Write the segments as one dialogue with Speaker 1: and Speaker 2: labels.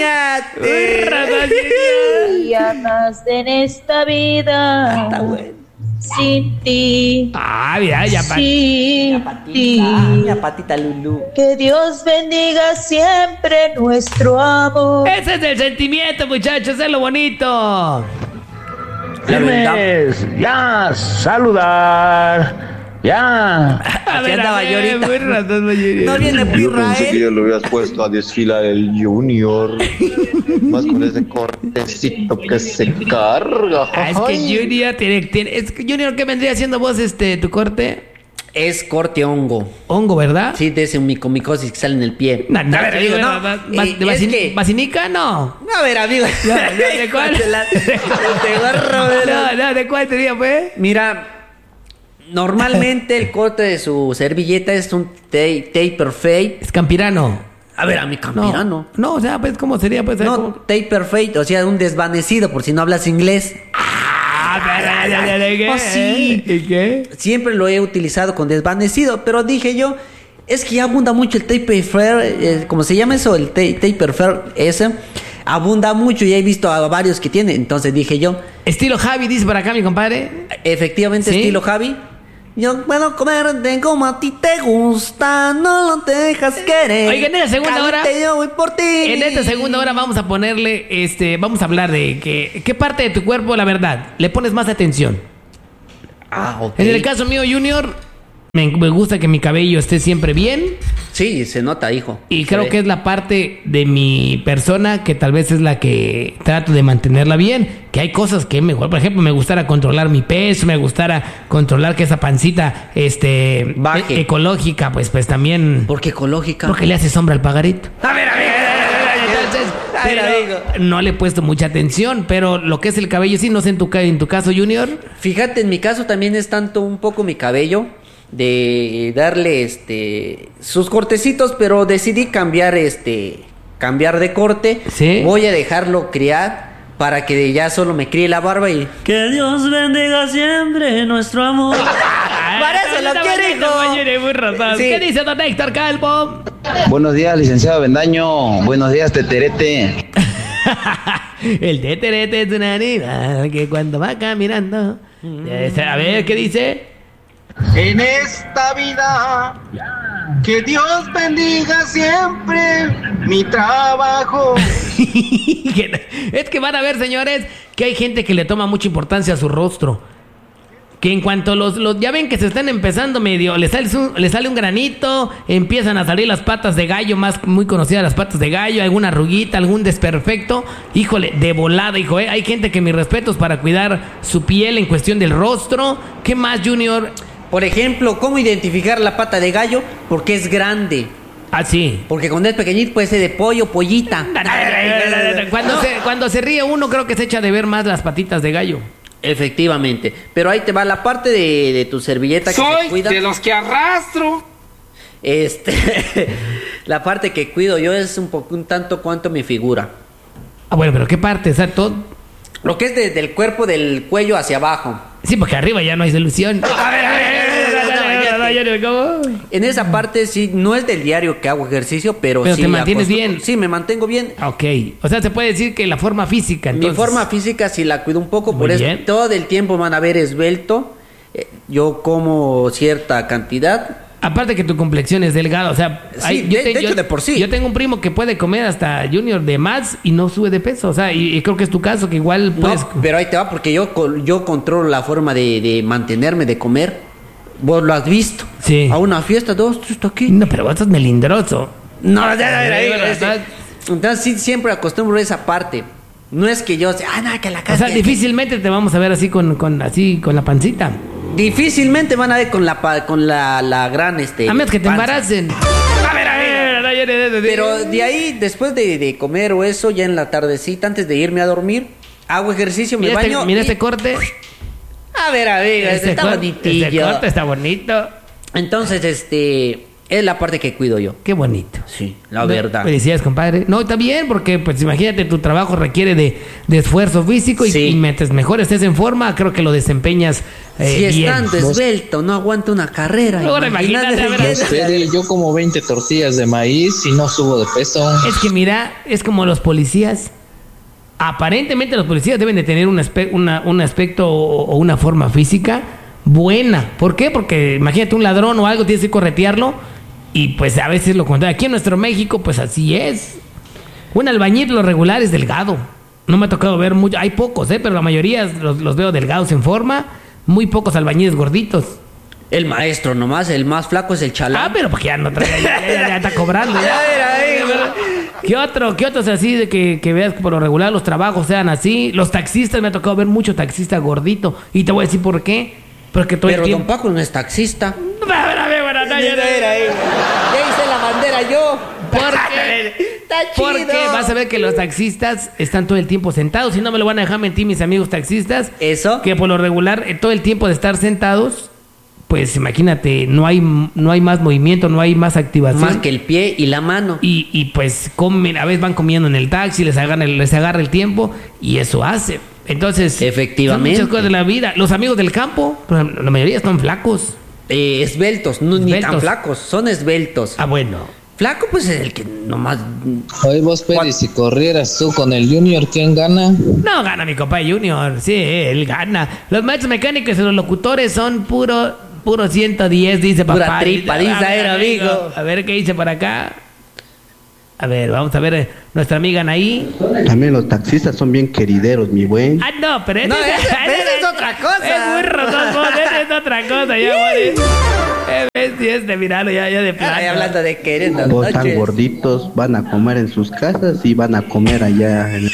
Speaker 1: Y amas en esta vida.
Speaker 2: Está bueno.
Speaker 1: Sin ti.
Speaker 3: Mira, ya
Speaker 1: Sin ti.
Speaker 2: Ya patita Lulú.
Speaker 1: Que Dios bendiga siempre nuestro amor.
Speaker 3: Ese es el sentimiento, muchachos, es lo bonito.
Speaker 4: Firmes, ya, saludar. Ya.
Speaker 3: A ver,
Speaker 2: andaba yo ahorita.
Speaker 3: muy rato, muy
Speaker 2: No
Speaker 3: rato.
Speaker 2: viene
Speaker 5: Yo pensé que
Speaker 2: Israel.
Speaker 5: ya lo habías puesto a desfilar el Junior. Más con ese cortecito que se carga.
Speaker 3: Es que Junior tiene es que Junior, ¿qué vendría haciendo vos tu corte?
Speaker 2: Es corte hongo.
Speaker 3: Hongo, ¿verdad?
Speaker 2: Sí, de ese micomicosis que sale en el pie.
Speaker 3: No,
Speaker 2: A ver, amigo, no.
Speaker 3: ¿De
Speaker 2: Es que...
Speaker 3: vacinica? No.
Speaker 2: A ver, amigo.
Speaker 3: ¿De cuál? No, ¿de cuál te digo, pues?
Speaker 2: Mira, normalmente el corte de su servilleta es un taper fade.
Speaker 3: Es campirano.
Speaker 2: A ver, a mi campirano.
Speaker 3: No, o sea, pues, ¿cómo sería? Pues,
Speaker 2: No,
Speaker 3: ¿cómo?
Speaker 2: taper fade, o sea, un desvanecido, por si no hablas inglés.
Speaker 3: ¿De qué?
Speaker 2: Oh, sí.
Speaker 3: ¿Y qué?
Speaker 2: Siempre lo he utilizado con desvanecido, pero dije yo, es que ya abunda mucho el taper fade, ¿cómo se llama eso? El taper fade ese. Abunda mucho y he visto a varios que tienen. Entonces dije yo,
Speaker 3: Estilo Javi, dice por acá mi compadre.
Speaker 2: efectivamente,
Speaker 3: ¿Sí?
Speaker 2: estilo Javi. Yo puedo comerte como a ti te gusta, no lo dejas querer.
Speaker 3: Oiga, en esta segunda hora-
Speaker 2: Caliente, yo voy por ti.
Speaker 3: En esta segunda hora vamos a ponerle, vamos a hablar de qué parte de tu cuerpo, la verdad, le pones más atención.
Speaker 2: Ah, ok.
Speaker 3: En el caso mío, Junior, me gusta que mi cabello esté siempre bien.
Speaker 2: Sí, se nota, hijo.
Speaker 3: Y
Speaker 2: Se
Speaker 3: creo
Speaker 2: ve.
Speaker 3: que es la parte de mi persona que tal vez es la que trato de mantenerla bien. Que hay cosas que mejor, por ejemplo, me gustara controlar mi peso, me gustara controlar que esa pancita
Speaker 2: Baje.
Speaker 3: ecológica, pues también.
Speaker 2: Porque ecológica.
Speaker 3: Porque le hace sombra al pagarito.
Speaker 2: A ver,
Speaker 3: Entonces,
Speaker 2: A ver,
Speaker 3: pero
Speaker 2: amigo.
Speaker 3: no le he puesto mucha atención, pero lo que es el cabello, sí, no sé en tu caso, Junior.
Speaker 2: Fíjate, en mi caso también es tanto un poco mi cabello de darle sus cortecitos, pero decidí cambiar de corte.
Speaker 3: Sí.
Speaker 2: Voy a dejarlo criar para que ya solo me críe la barba y
Speaker 6: Que Dios bendiga siempre nuestro amor.
Speaker 2: Para eso lo quiere, hijo. Sí.
Speaker 3: ¿Qué dice don Héctor Calvo?
Speaker 4: Buenos días, licenciado Bendaño. Buenos días, Teterete.
Speaker 3: El teterete es un animal que cuando va caminando. A ver, ¿qué dice?
Speaker 7: En esta vida, que Dios bendiga siempre mi trabajo.
Speaker 3: Es que van a ver, señores, que hay gente que le toma mucha importancia a su rostro. Que en cuanto ya ven que se están empezando medio, le sale un granito, empiezan a salir las patas de gallo, muy conocidas las patas de gallo, alguna arruguita, algún desperfecto, híjole, de volada, hijo, hay gente que mis respetos para cuidar su piel en cuestión del rostro. ¿Qué más, Junior?
Speaker 2: Por ejemplo, ¿cómo identificar la pata de gallo? Porque es grande.
Speaker 3: Ah, sí.
Speaker 2: Porque cuando es pequeñito puede ser de pollo, pollita.
Speaker 3: Cuando se ríe uno, creo que se echa de ver más las patitas de gallo.
Speaker 2: Efectivamente. Pero ahí te va la parte de tu servilleta que se cuida.
Speaker 7: Soy de los que arrastro.
Speaker 2: La parte que cuido yo es un tanto cuanto mi figura.
Speaker 3: Ah, bueno, pero ¿qué parte? O sea, todo.
Speaker 2: Lo que es desde el cuerpo, del cuello hacia abajo.
Speaker 3: Sí, porque arriba ya no hay solución. ¿Cómo?
Speaker 2: En esa parte sí, no es del diario que hago ejercicio, pero
Speaker 3: Pero
Speaker 2: sí
Speaker 3: te mantienes bien.
Speaker 2: Sí, me mantengo bien.
Speaker 3: Ok, o sea, se puede decir que la forma física, entonces.
Speaker 2: Mi forma física sí la cuido un poco,
Speaker 3: Muy
Speaker 2: por eso
Speaker 3: bien.
Speaker 2: todo el tiempo van a ver esbelto. Yo como cierta cantidad.
Speaker 3: Aparte que tu complexión es delgada, o sea,
Speaker 2: Sí, de hecho, de por sí.
Speaker 3: Yo tengo un primo que puede comer hasta Junior de más y no sube de peso, o sea, y creo que es tu caso, que igual puedes.
Speaker 2: No, pero ahí te va, porque yo controlo la forma de mantenerme, de comer. Vos lo has visto.
Speaker 3: Sí.
Speaker 2: A una fiesta, dos, tres, está aquí.
Speaker 3: No, pero vos estás melindroso.
Speaker 2: No,
Speaker 3: ¿verdad?
Speaker 2: Entonces sí, siempre acostumbro esa parte. No es que yo sea, nada, que la
Speaker 3: O
Speaker 2: casa.
Speaker 3: sea, difícilmente te vamos a ver así con la pancita.
Speaker 2: Difícilmente van a ver con la gran
Speaker 3: A menos que te
Speaker 2: panza.
Speaker 3: embaracen.
Speaker 2: Pero de ahí, después de comer o eso, ya en la tardecita, antes de irme a dormir, hago ejercicio, me
Speaker 3: Mira
Speaker 2: baño.
Speaker 3: mira
Speaker 2: y-
Speaker 3: este corte.
Speaker 2: A ver, amiga, está bonitillo.
Speaker 3: Este corte está bonito.
Speaker 2: Entonces, Es la parte que cuido yo.
Speaker 3: Qué bonito.
Speaker 2: Sí, la verdad.
Speaker 3: Felicidades, compadre. No, está bien, porque pues imagínate, tu trabajo requiere de esfuerzo físico y mientras mejor estés en forma, creo que lo desempeñas
Speaker 2: si
Speaker 3: bien.
Speaker 2: estando esbelto, no aguanta una carrera.
Speaker 3: Ahora imagínate, a ver.
Speaker 8: Fede, yo como 20 tortillas de maíz y no subo de peso.
Speaker 3: Es que mira, es como los policías. Aparentemente los policías deben de tener un aspecto o una forma física buena. ¿Por qué? Porque imagínate un ladrón o algo, tienes que corretearlo. Y pues a veces lo contrario. Aquí en nuestro México, pues así es. Un albañil, lo regular, es delgado. No me ha tocado ver mucho. Hay pocos, pero la mayoría los veo delgados en forma. Muy pocos albañiles gorditos.
Speaker 2: El maestro nomás, el más flaco es el chalán.
Speaker 3: Ah, pero porque ya no trae, ya está cobrando. ¿Qué otros así de que veas que por lo regular los trabajos sean así? Los taxistas, me ha tocado ver mucho taxista gordito. Y te voy a decir por qué. Porque todo
Speaker 2: pero
Speaker 3: el tiempo...
Speaker 2: don Paco no es taxista.
Speaker 3: Ya
Speaker 2: hice la bandera yo.
Speaker 3: Porque vas a ver que los taxistas están todo el tiempo sentados. Y no me lo van a dejar mentir mis amigos taxistas.
Speaker 2: Eso.
Speaker 3: Que por lo regular, todo el tiempo de estar sentados, pues imagínate, no hay más movimiento, no hay más activación.
Speaker 2: Más que el pie y la mano.
Speaker 3: Y pues comen, a veces van comiendo en el taxi, les agarra el tiempo y eso hace. Entonces,
Speaker 2: efectivamente,
Speaker 3: son muchas cosas de la vida. Los amigos del campo, la mayoría están flacos.
Speaker 2: Esbeltos, no, ni tan flacos, son esbeltos.
Speaker 3: Ah, bueno.
Speaker 2: Flaco, pues es el que nomás...
Speaker 8: Oye, vos, Peri, si corrieras tú con el Junior, ¿quién gana?
Speaker 3: No, gana mi compa Junior, sí, él gana. Los maestros mecánicos y los locutores son puro 110, dice papá.
Speaker 2: Pura tripa, dice amigo.
Speaker 3: A ver qué dice por acá. A ver, vamos a ver nuestra amiga Anaí.
Speaker 9: También los taxistas son bien querideros, mi buen.
Speaker 3: Ah, no, pero
Speaker 2: esa es otra cosa.
Speaker 3: Es burro, esa es otra cosa, ya, miralo, ya de plano.
Speaker 2: Hablando de querer,
Speaker 9: Vos tan gorditos, van a comer en sus casas y van a comer allá en...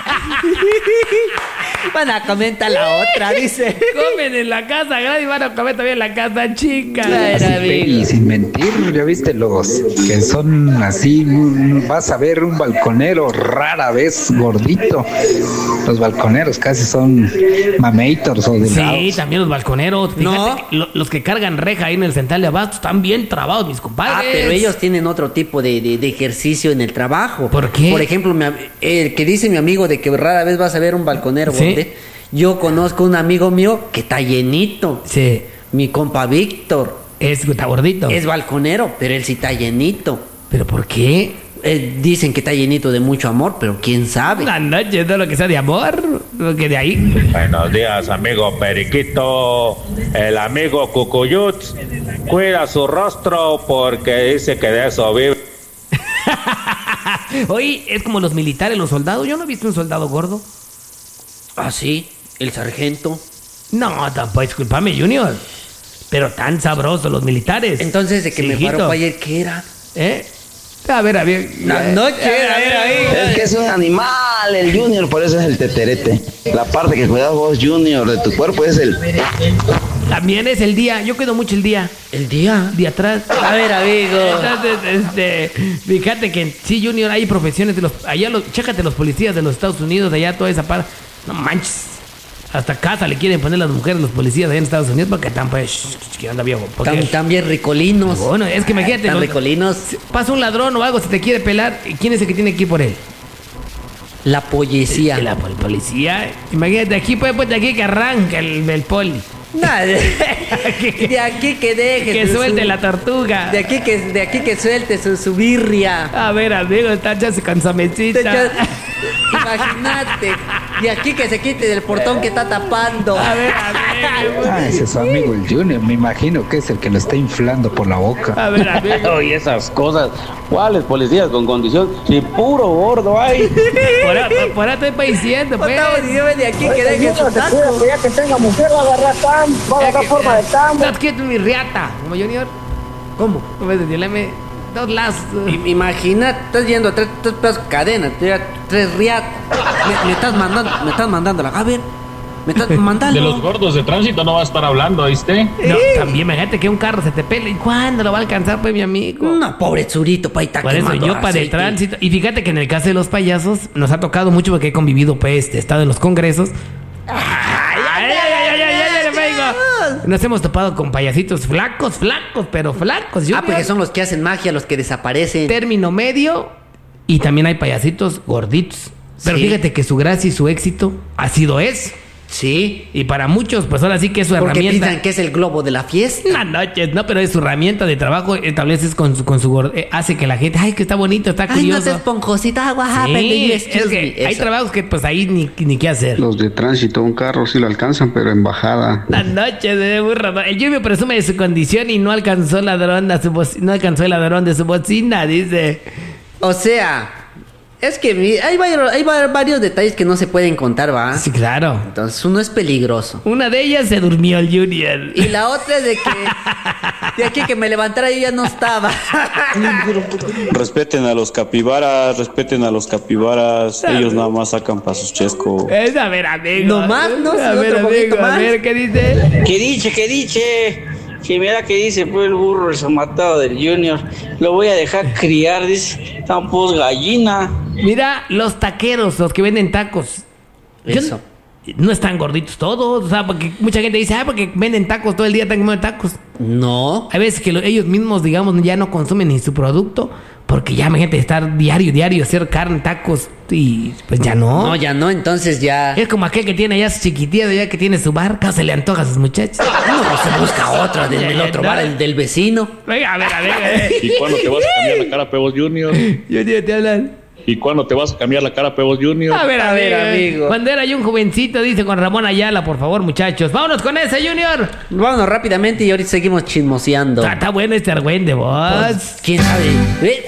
Speaker 2: Van a comentar la otra, dice.
Speaker 3: Comen en la casa grande y van a comer también en la casa chica.
Speaker 10: Y sin mentir, ya viste los que son así, vas a ver un balconero rara vez gordito. Los balconeros casi son mamators o delgados.
Speaker 3: Sí, también los balconeros. Fíjate, los que cargan reja ahí en el central de abasto están bien trabados, mis compadres.
Speaker 2: Ah, pero ellos tienen otro tipo de ejercicio en el trabajo.
Speaker 3: ¿Por qué?
Speaker 2: Por ejemplo, el que dice mi amigo de que rara vez vas a ver un balconero. ¿Sí? Yo conozco un amigo mío que está llenito.
Speaker 3: Sí.
Speaker 2: Mi compa Víctor.
Speaker 3: Está gordito.
Speaker 2: Es balconero, pero él sí está llenito.
Speaker 3: ¿Pero por qué?
Speaker 2: Dicen que está llenito de mucho amor, pero quién sabe.
Speaker 3: No entiendo lo que sea de amor, lo que de ahí.
Speaker 11: Buenos días, amigo Periquito. El amigo Cucuyut cuida su rostro porque dice que de eso vive.
Speaker 3: Oye, es como los militares, los soldados. Yo no he visto un soldado gordo.
Speaker 2: Ah, sí, el sargento.
Speaker 3: No, tampoco, discúlpame, Junior. Pero tan sabrosos los militares.
Speaker 2: Entonces, de que me paró ayer, ¿qué era?
Speaker 3: A ver.
Speaker 2: La noche era ahí.
Speaker 4: Es que es un animal, el Junior, por eso es el teterete. La parte que cuidas vos, Junior, de tu cuerpo es el...
Speaker 3: También es el día, yo cuido mucho el día.
Speaker 2: ¿El día?
Speaker 3: Día atrás.
Speaker 2: A ver, amigo.
Speaker 3: Entonces, fíjate que sí, Junior, hay profesiones de chécate los policías de los Estados Unidos, allá toda esa parte. No manches. Hasta casa le quieren poner las mujeres, los policías allá en Estados Unidos, porque están pues, que anda viejo.
Speaker 2: Están bien ricolinos.
Speaker 3: Bueno, es que imagínate.
Speaker 2: Están ricolinos.
Speaker 3: Pasa un ladrón o algo, se te quiere pelar, ¿quién es el que tiene que ir por él?
Speaker 2: La policía.
Speaker 3: La policía. Imagínate, aquí de aquí que arranca el poli.
Speaker 2: Nada, de aquí que deje
Speaker 3: que suelte la tortuga.
Speaker 2: De aquí que suelte su birria.
Speaker 3: A ver, amigo, está ya con su mesita.
Speaker 2: Imagínate. De aquí que se quite del portón que está tapando.
Speaker 3: A ver, amigo.
Speaker 10: Ese es su amigo el Junior. Me imagino que es el que lo está inflando por la boca.
Speaker 3: A ver, amigo.
Speaker 12: Y esas cosas. ¿Cuáles policías con condición? Si puro gordo hay.
Speaker 3: Por ahí estoy diciendo, pues.
Speaker 2: De aquí que deje su taco.
Speaker 13: Ya que tenga mujer, va a agarrar va a agarrar forma de tambo.
Speaker 3: No quieres mi riata, como Junior.
Speaker 2: ¿Cómo?
Speaker 3: Dile 2 lazos.
Speaker 2: Imagina, estás yendo 3 pedazos cadena, 3 riatas. Me estás mandando la. A ver, me estás mandando.
Speaker 14: De los gordos de tránsito no va a estar hablando, ¿viste?
Speaker 3: No, también imagínate que un carro se te pele. ¿Y cuándo lo va a alcanzar, pues, mi amigo?
Speaker 2: No, pobre Zurito, pa' ahí está.
Speaker 3: Por eso yo para el tránsito. Y fíjate que en el caso de los payasos nos ha tocado mucho porque he convivido, pues, he estado en los congresos. Nos hemos topado con payasitos flacos, pero flacos. Junior.
Speaker 2: Porque son los que hacen magia, los que desaparecen.
Speaker 3: Término medio. Y también hay payasitos gorditos. Pero
Speaker 2: Sí.
Speaker 3: fíjate que su gracia y su éxito ha sido
Speaker 2: Sí.
Speaker 3: Y para muchos, pues ahora sí que es su
Speaker 2: Porque
Speaker 3: herramienta.
Speaker 2: piensan que es el globo de la fiesta.
Speaker 3: No, noches, no, pero es su herramienta de trabajo. Estableces con su hace que la gente, ay, que está bonito, está
Speaker 2: Ay, no
Speaker 3: curioso.
Speaker 2: te esponjosita,
Speaker 3: Sí, es que hay trabajos que pues ahí ni qué hacer.
Speaker 9: Los de tránsito, un carro sí lo alcanzan, pero en bajada.
Speaker 3: La noche de burro. El Junior presume de su condición y no alcanzó el ladrón de su bocina, dice.
Speaker 2: O sea, es que hay varios detalles que no se pueden contar, ¿va?
Speaker 3: Sí, claro.
Speaker 2: Entonces uno es peligroso.
Speaker 3: Una de ellas se durmió el Junior.
Speaker 2: Y la otra es de aquí que me levantara yo ya no estaba.
Speaker 12: Respeten a los capibaras, ellos nada más sacan para sus chescos.
Speaker 3: A ver, amigo.
Speaker 2: No más, no sé,
Speaker 3: A ver,
Speaker 2: otro
Speaker 3: amigo,
Speaker 2: poquito
Speaker 3: a
Speaker 2: más.
Speaker 3: ver, ¿qué dice?
Speaker 15: ¿Qué dice? Que mira que dice pues el burro, el somatado del Junior. Lo voy a dejar criar, dice. Tampos gallina.
Speaker 3: Mira, los taqueros, los que venden tacos.
Speaker 2: Eso.
Speaker 3: No están gorditos todos, o sea, porque mucha gente dice, porque venden tacos todo el día, están comiendo tacos.
Speaker 2: No.
Speaker 3: Hay veces que ellos mismos, digamos, ya no consumen ni su producto, porque ya, imagínate, estar diario, hacer carne, tacos, y pues ya no.
Speaker 2: No, ya no, entonces ya.
Speaker 3: Es como aquel que tiene ya su chiquitito, ya que tiene su barca, se le antoja a sus muchachos.
Speaker 2: No, pues se busca otro del otro bar, el del vecino.
Speaker 3: Venga, a ver.
Speaker 14: ¿Y cuándo te vas a cambiar la cara, Pebos Junior?
Speaker 3: Junior, te hablan.
Speaker 14: ¿Y cuándo te vas a cambiar la cara, Pebos Junior?
Speaker 3: A ver, amigo. Cuando era yo un jovencito, dice con Ramón Ayala, por favor, muchachos. Vámonos con ese, Junior.
Speaker 2: Vámonos rápidamente y ahorita seguimos chismoseando.
Speaker 3: Está bueno este argüende, vos.
Speaker 2: Pues, ¿quién sabe?